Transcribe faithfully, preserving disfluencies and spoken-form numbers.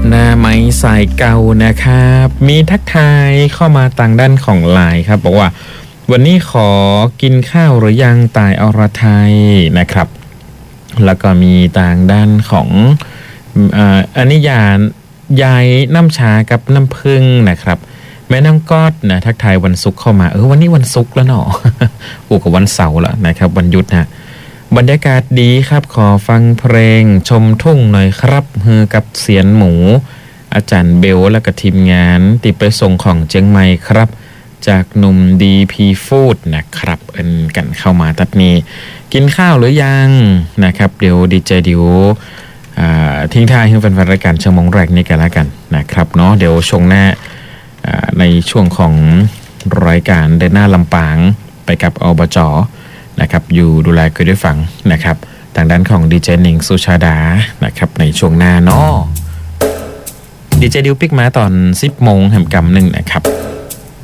หน้าไม้สายเก่านะครับมีทักทายเข้ามาต่างด้านของไลน์ครับบอกว่าวันนี้ขอกินข้าวหรือยังตายอรไทยนะครับแล้วก็มีต่างด้านของอ่าอนิยานยายน้ำชากับน้ำผึ้งนะครับแม่น้ำกอดนะทักทายวันศุกร์เข้ามาเออวันนี้วันศุกร์แล้วเนาะ โอ้กับวันเสาร์แล้วนะครับวันหยุดนะบรรยากาศดีครับขอฟังเพลงชมทุ่งหน่อยครับเฮือกับเสียนหมูอาจารย์เบลและก็ทีมงานติดไปส่งของเจียงใหม่ครับจากหนุ่มดีพีฟูดนะครับเอินกันเข้ามาตัดนี้กินข้าวหรือยังนะครับเดี๋ยวดีเจดิวทิ้งท้ายให้แฟนๆรายการชั่วโมงแรกนี้กันแล้วกันนะครับเนาะเดี๋ยวชงหน้าในช่วงของรายการเดินหน้าลำปางไปกับอบจ.นะครับอยู่ดูแลคุยได้ฟังนะครับทางด้านของดีเจหนิงสุชาดานะครับในช่วงหน้าเนาะดีเจดิวปิกมาตอน สิบโมงแห่งกำหนึ่งนะครับ